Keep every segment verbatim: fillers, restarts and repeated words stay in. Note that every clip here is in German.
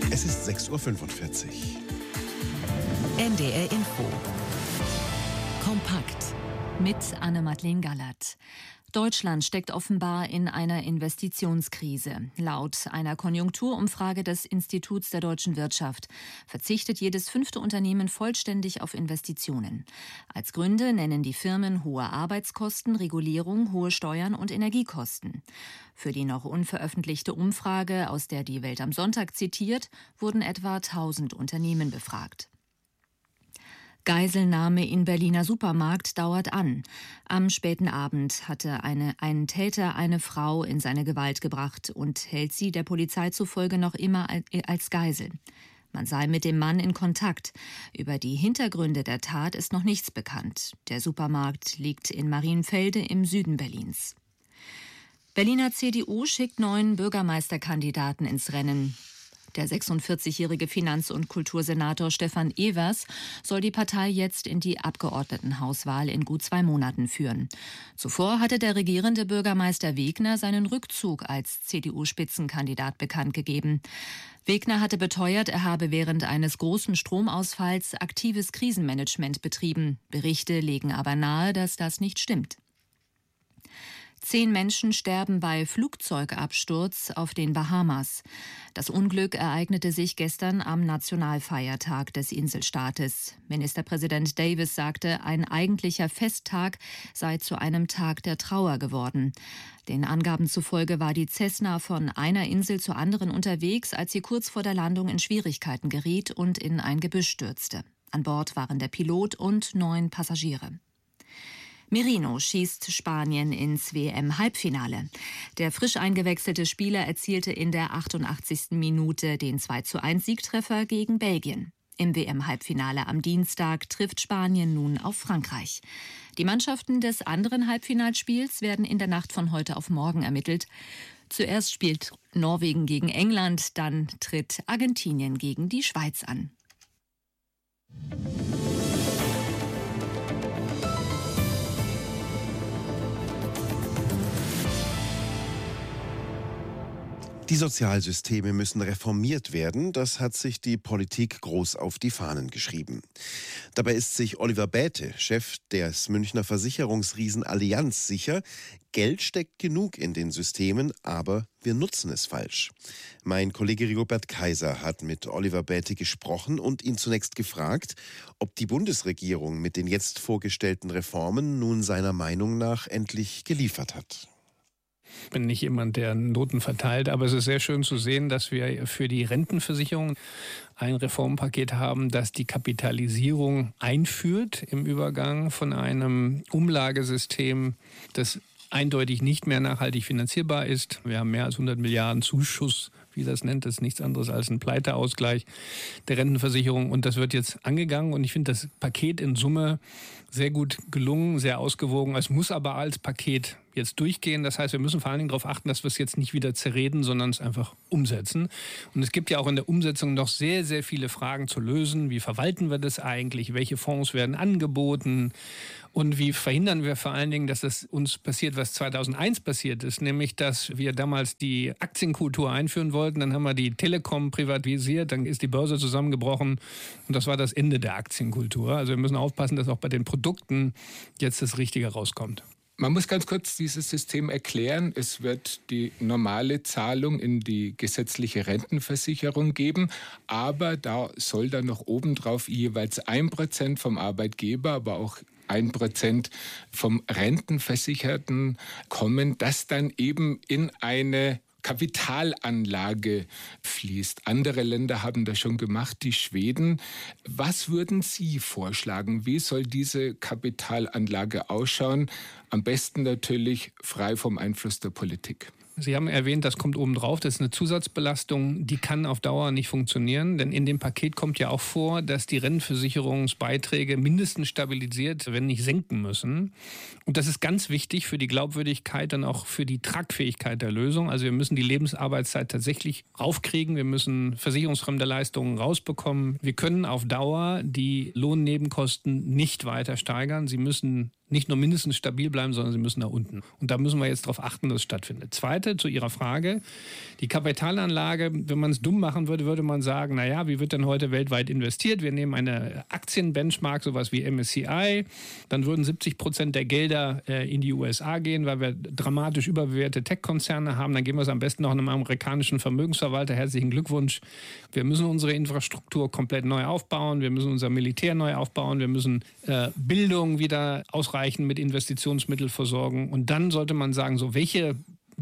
Es ist sechs Uhr fünfundvierzig. N D R Info. Kompakt. Mit Anne-Madeleine Gallert. Deutschland steckt offenbar in einer Investitionskrise. Laut einer Konjunkturumfrage des Instituts der deutschen Wirtschaft verzichtet jedes fünfte Unternehmen vollständig auf Investitionen. Als Gründe nennen die Firmen hohe Arbeitskosten, Regulierung, hohe Steuern und Energiekosten. Für die noch unveröffentlichte Umfrage, aus der die Welt am Sonntag zitiert, wurden etwa tausend Unternehmen befragt. Geiselnahme in Berliner Supermarkt dauert an. Am späten Abend hatte eine, ein Täter eine Frau in seine Gewalt gebracht und hält sie der Polizei zufolge noch immer als Geisel. Man sei mit dem Mann in Kontakt. Über die Hintergründe der Tat ist noch nichts bekannt. Der Supermarkt liegt in Marienfelde im Süden Berlins. Berliner C D U schickt neuen Bürgermeisterkandidaten ins Rennen. Der sechsundvierzigjährige Finanz- und Kultursenator Stefan Evers soll die Partei jetzt in die Abgeordnetenhauswahl in gut zwei Monaten führen. Zuvor hatte der regierende Bürgermeister Wegner seinen Rückzug als C D U-Spitzenkandidat bekannt gegeben. Wegner hatte beteuert, er habe während eines großen Stromausfalls aktives Krisenmanagement betrieben. Berichte legen aber nahe, dass das nicht stimmt. Zehn Menschen sterben bei Flugzeugabsturz auf den Bahamas. Das Unglück ereignete sich gestern am Nationalfeiertag des Inselstaates. Ministerpräsident Davis sagte, ein eigentlicher Festtag sei zu einem Tag der Trauer geworden. Den Angaben zufolge war die Cessna von einer Insel zur anderen unterwegs, als sie kurz vor der Landung in Schwierigkeiten geriet und in ein Gebüsch stürzte. An Bord waren der Pilot und neun Passagiere. Merino schießt Spanien ins W M-Halbfinale. Der frisch eingewechselte Spieler erzielte in der achtundachtzigsten Minute den zwei zu eins Siegtreffer gegen Belgien. Im W M-Halbfinale am Dienstag trifft Spanien nun auf Frankreich. Die Mannschaften des anderen Halbfinalspiels werden in der Nacht von heute auf morgen ermittelt. Zuerst spielt Norwegen gegen England, dann tritt Argentinien gegen die Schweiz an. Die Sozialsysteme müssen reformiert werden, das hat sich die Politik groß auf die Fahnen geschrieben. Dabei ist sich Oliver Bäte, Chef des Münchner Versicherungsriesen Allianz, sicher, Geld steckt genug in den Systemen, aber wir nutzen es falsch. Mein Kollege Rigobert Kaiser hat mit Oliver Bäte gesprochen und ihn zunächst gefragt, ob die Bundesregierung mit den jetzt vorgestellten Reformen nun seiner Meinung nach endlich geliefert hat. Ich bin nicht jemand, der Noten verteilt, aber es ist sehr schön zu sehen, dass wir für die Rentenversicherung ein Reformpaket haben, das die Kapitalisierung einführt im Übergang von einem Umlagesystem, das eindeutig nicht mehr nachhaltig finanzierbar ist. Wir haben mehr als hundert Milliarden Zuschuss, wie das nennt, das ist nichts anderes als ein Pleiteausgleich der Rentenversicherung und das wird jetzt angegangen und ich finde das Paket in Summe sehr gut gelungen, sehr ausgewogen. Es muss aber als Paket jetzt durchgehen. Das heißt, wir müssen vor allen Dingen darauf achten, dass wir es jetzt nicht wieder zerreden, sondern es einfach umsetzen. Und es gibt ja auch in der Umsetzung noch sehr, sehr viele Fragen zu lösen. Wie verwalten wir das eigentlich? Welche Fonds werden angeboten? Und wie verhindern wir vor allen Dingen, dass es uns passiert, was zweitausendeins passiert ist, nämlich, dass wir damals die Aktienkultur einführen wollten, dann haben wir die Telekom privatisiert, dann ist die Börse zusammengebrochen und das war das Ende der Aktienkultur. Also wir müssen aufpassen, dass auch bei den Produkten jetzt das Richtige rauskommt. Man muss ganz kurz dieses System erklären. Es wird die normale Zahlung in die gesetzliche Rentenversicherung geben, aber da soll dann noch obendrauf jeweils ein Prozent vom Arbeitgeber, aber auch ein Prozent vom Rentenversicherten kommen, das dann eben in eine Kapitalanlage fließt. Andere Länder haben das schon gemacht, die Schweden. Was würden Sie vorschlagen? Wie soll diese Kapitalanlage ausschauen? Am besten natürlich frei vom Einfluss der Politik. Sie haben erwähnt, das kommt oben drauf. Das ist eine Zusatzbelastung, die kann auf Dauer nicht funktionieren. Denn in dem Paket kommt ja auch vor, dass die Rentenversicherungsbeiträge mindestens stabilisiert, wenn nicht senken müssen. Und das ist ganz wichtig für die Glaubwürdigkeit und auch für die Tragfähigkeit der Lösung. Also wir müssen die Lebensarbeitszeit tatsächlich raufkriegen. Wir müssen versicherungsfremde Leistungen rausbekommen. Wir können auf Dauer die Lohnnebenkosten nicht weiter steigern. Sie müssen nicht nur mindestens stabil bleiben, sondern sie müssen nach unten. Und da müssen wir jetzt darauf achten, dass es stattfindet. Zweite, zu Ihrer Frage, die Kapitalanlage, wenn man es dumm machen würde, würde man sagen, naja, wie wird denn heute weltweit investiert? Wir nehmen eine Aktienbenchmark, sowas wie M S C I, dann würden siebzig Prozent der Gelder äh, in die U S A gehen, weil wir dramatisch überbewertete Tech-Konzerne haben. Dann geben wir es am besten noch einem amerikanischen Vermögensverwalter. Herzlichen Glückwunsch. Wir müssen unsere Infrastruktur komplett neu aufbauen, wir müssen unser Militär neu aufbauen, wir müssen äh, Bildung wieder ausreichend mit Investitionsmitteln versorgen. Und dann sollte man sagen, so welche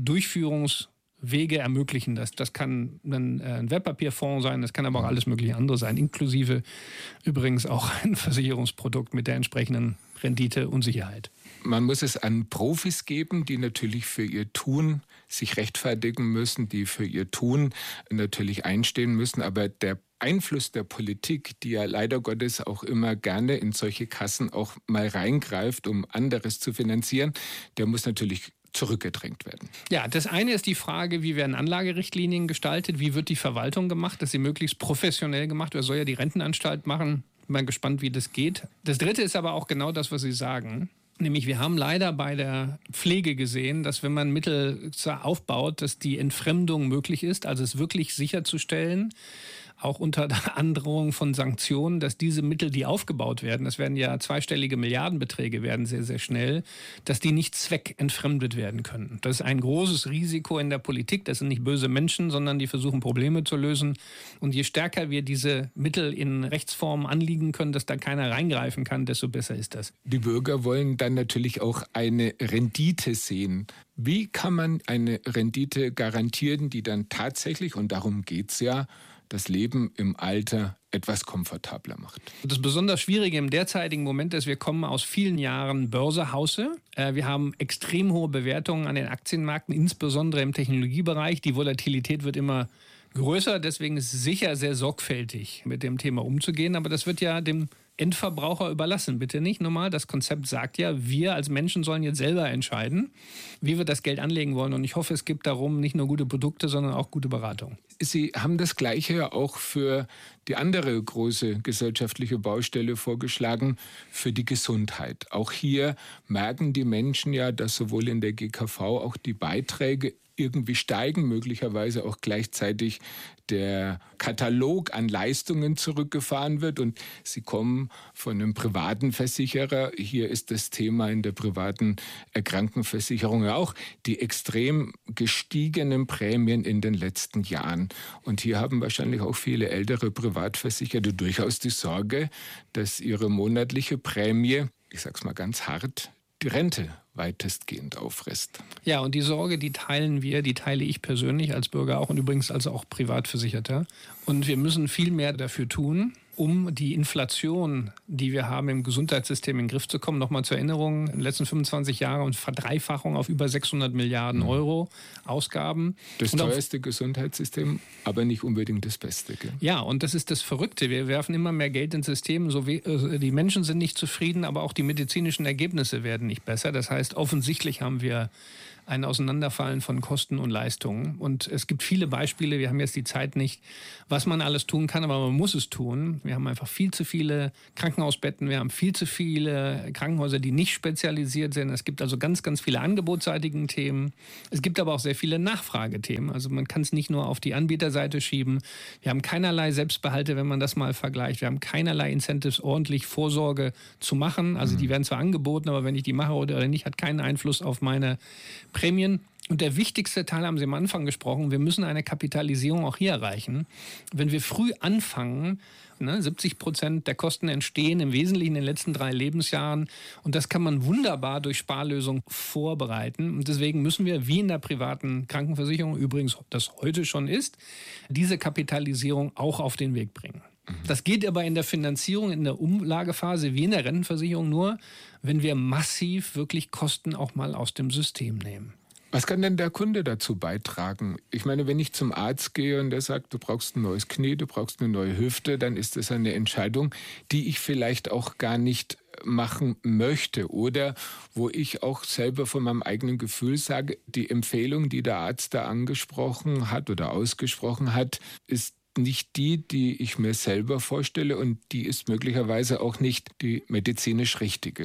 Durchführungswege ermöglichen das. Das kann ein, ein Wertpapierfonds sein, das kann aber auch alles mögliche andere sein, inklusive übrigens auch ein Versicherungsprodukt mit der entsprechenden Rendite und Sicherheit. Man muss es an Profis geben, die natürlich für ihr Tun sich rechtfertigen müssen, die für ihr Tun natürlich einstehen müssen. Aber der Einfluss der Politik, die ja leider Gottes auch immer gerne in solche Kassen auch mal reingreift, um anderes zu finanzieren, der muss natürlich zurückgedrängt werden. Ja, das eine ist die Frage, wie werden Anlagerichtlinien gestaltet, wie wird die Verwaltung gemacht, dass sie möglichst professionell gemacht wird. Soll ja die Rentenanstalt machen. Bin mal gespannt, wie das geht. Das dritte ist aber auch genau das, was Sie sagen. Nämlich, wir haben leider bei der Pflege gesehen, dass wenn man Mittel aufbaut, dass die Entfremdung möglich ist, also es wirklich sicherzustellen, auch unter der Androhung von Sanktionen, dass diese Mittel, die aufgebaut werden, das werden ja zweistellige Milliardenbeträge werden sehr, sehr schnell, dass die nicht zweckentfremdet werden können. Das ist ein großes Risiko in der Politik. Das sind nicht böse Menschen, sondern die versuchen, Probleme zu lösen. Und je stärker wir diese Mittel in Rechtsformen anliegen können, dass da keiner reingreifen kann, desto besser ist das. Die Bürger wollen dann natürlich auch eine Rendite sehen. Wie kann man eine Rendite garantieren, die dann tatsächlich, und darum geht es ja, das Leben im Alter etwas komfortabler macht? Das besonders Schwierige im derzeitigen Moment ist, wir kommen aus vielen Jahren Börsehause. Wir haben extrem hohe Bewertungen an den Aktienmärkten, insbesondere im Technologiebereich. Die Volatilität wird immer größer, deswegen ist es sicher sehr sorgfältig, mit dem Thema umzugehen. Aber das wird ja dem Endverbraucher überlassen, bitte nicht. Normal, das Konzept sagt ja, wir als Menschen sollen jetzt selber entscheiden, wie wir das Geld anlegen wollen. Und ich hoffe, es gibt darum nicht nur gute Produkte, sondern auch gute Beratung. Sie haben das Gleiche ja auch für die andere große gesellschaftliche Baustelle vorgeschlagen, für die Gesundheit. Auch hier merken die Menschen ja, dass sowohl in der G K V auch die Beiträge irgendwie steigen, möglicherweise auch gleichzeitig der Katalog an Leistungen zurückgefahren wird und sie kommen von einem privaten Versicherer. Hier ist das Thema in der privaten Krankenversicherung ja auch die extrem gestiegenen Prämien in den letzten Jahren. Und hier haben wahrscheinlich auch viele ältere Privatversicherte durchaus die Sorge, dass ihre monatliche Prämie, ich sag's mal ganz hart, die Rente weitestgehend auffrisst. Ja, und die Sorge, die teilen wir, die teile ich persönlich als Bürger auch und übrigens als auch Privatversicherter. Und wir müssen viel mehr dafür tun, um die Inflation, die wir haben im Gesundheitssystem, in den Griff zu kommen. Nochmal zur Erinnerung, in den letzten fünfundzwanzig Jahren und Verdreifachung auf über sechshundert Milliarden Euro Ausgaben. Das und teuerste auf, Gesundheitssystem, aber nicht unbedingt das Beste. Gell? Ja, und das ist das Verrückte. Wir werfen immer mehr Geld ins System. So we- äh, die Menschen sind nicht zufrieden, aber auch die medizinischen Ergebnisse werden nicht besser. Das heißt, offensichtlich haben wir ein Auseinanderfallen von Kosten und Leistungen. Und es gibt viele Beispiele, wir haben jetzt die Zeit nicht, was man alles tun kann, aber man muss es tun. Wir haben einfach viel zu viele Krankenhausbetten, wir haben viel zu viele Krankenhäuser, die nicht spezialisiert sind. Es gibt also ganz, ganz viele angebotsseitigen Themen. Es gibt aber auch sehr viele Nachfragethemen. Also man kann es nicht nur auf die Anbieterseite schieben. Wir haben keinerlei Selbstbehalte, wenn man das mal vergleicht. Wir haben keinerlei Incentives, ordentlich Vorsorge zu machen. Also die werden zwar angeboten, aber wenn ich die mache oder nicht, hat keinen Einfluss auf meine Prämien. Und der wichtigste Teil haben Sie am Anfang gesprochen, wir müssen eine Kapitalisierung auch hier erreichen. Wenn wir früh anfangen, ne, siebzig Prozent der Kosten entstehen im Wesentlichen in den letzten drei Lebensjahren und das kann man wunderbar durch Sparlösungen vorbereiten. Und deswegen müssen wir, wie in der privaten Krankenversicherung, übrigens das heute schon ist, diese Kapitalisierung auch auf den Weg bringen. Das geht aber in der Finanzierung, in der Umlagephase wie in der Rentenversicherung nur, wenn wir massiv wirklich Kosten auch mal aus dem System nehmen. Was kann denn der Kunde dazu beitragen? Ich meine, wenn ich zum Arzt gehe und der sagt, du brauchst ein neues Knie, du brauchst eine neue Hüfte, dann ist das eine Entscheidung, die ich vielleicht auch gar nicht machen möchte oder wo ich auch selber von meinem eigenen Gefühl sage, die Empfehlung, die der Arzt da angesprochen hat oder ausgesprochen hat, ist nicht die, die ich mir selber vorstelle und die ist möglicherweise auch nicht die medizinisch richtige.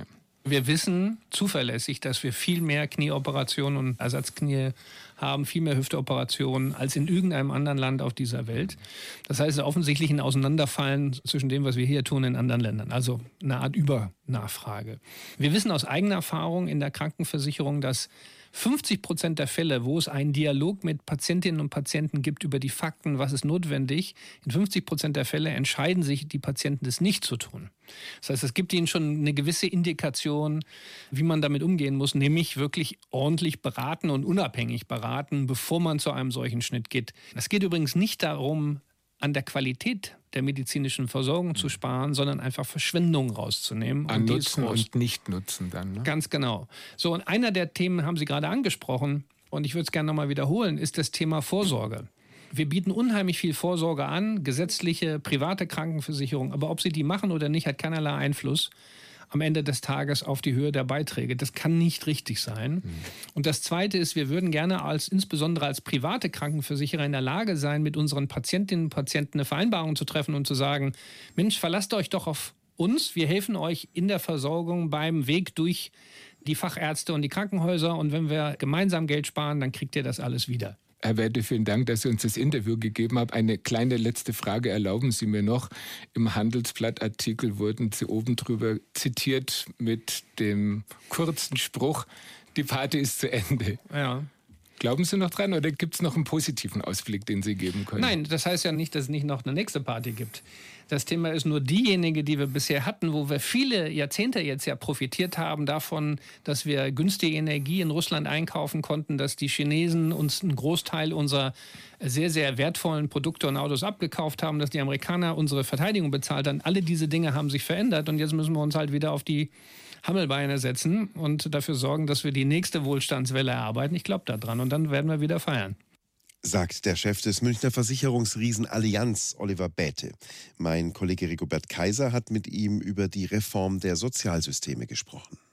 Wir wissen zuverlässig, dass wir viel mehr Knieoperationen und Ersatzknie haben, viel mehr Hüfteoperationen als in irgendeinem anderen Land auf dieser Welt. Das heißt, offensichtlich ein Auseinanderfallen zwischen dem, was wir hier tun, in anderen Ländern. Also eine Art Übernachfrage. Wir wissen aus eigener Erfahrung in der Krankenversicherung, dass fünfzig Prozent der Fälle, wo es einen Dialog mit Patientinnen und Patienten gibt über die Fakten, was ist notwendig, in fünfzig Prozent der Fälle entscheiden sich die Patienten, das nicht zu tun. Das heißt, es gibt ihnen schon eine gewisse Indikation, wie man damit umgehen muss, nämlich wirklich ordentlich beraten und unabhängig beraten, bevor man zu einem solchen Schnitt geht. Es geht übrigens nicht darum, an der Qualität der medizinischen Versorgung zu sparen, sondern einfach Verschwendung rauszunehmen. An Nutzen und Nicht-Nutzen dann. Ne? Ganz genau. So, und einer der Themen haben Sie gerade angesprochen, und ich würde es gerne nochmal wiederholen, ist das Thema Vorsorge. Wir bieten unheimlich viel Vorsorge an, gesetzliche, private Krankenversicherung, aber ob Sie die machen oder nicht, hat keinerlei Einfluss am Ende des Tages auf die Höhe der Beiträge. Das kann nicht richtig sein. Mhm. Und das Zweite ist, wir würden gerne als, insbesondere als private Krankenversicherer in der Lage sein, mit unseren Patientinnen und Patienten eine Vereinbarung zu treffen und zu sagen, Mensch, verlasst euch doch auf uns. Wir helfen euch in der Versorgung beim Weg durch die Fachärzte und die Krankenhäuser. Und wenn wir gemeinsam Geld sparen, dann kriegt ihr das alles wieder. Herr Bäte, vielen Dank, dass Sie uns das Interview gegeben haben. Eine kleine letzte Frage erlauben Sie mir noch. Im Handelsblatt-Artikel wurden Sie oben drüber zitiert mit dem kurzen Spruch, die Party ist zu Ende. Ja. Glauben Sie noch dran oder gibt es noch einen positiven Ausblick, den Sie geben können? Nein, das heißt ja nicht, dass es nicht noch eine nächste Party gibt. Das Thema ist nur diejenige, die wir bisher hatten, wo wir viele Jahrzehnte jetzt ja profitiert haben davon, dass wir günstige Energie in Russland einkaufen konnten, dass die Chinesen uns einen Großteil unserer sehr, sehr wertvollen Produkte und Autos abgekauft haben, dass die Amerikaner unsere Verteidigung bezahlt haben. Alle diese Dinge haben sich verändert und jetzt müssen wir uns halt wieder auf die Hammelbeine setzen und dafür sorgen, dass wir die nächste Wohlstandswelle erarbeiten. Ich glaube da dran und dann werden wir wieder feiern. Sagt der Chef des Münchner Versicherungsriesen Allianz, Oliver Bäte. Mein Kollege Rigobert Kaiser hat mit ihm über die Reform der Sozialsysteme gesprochen.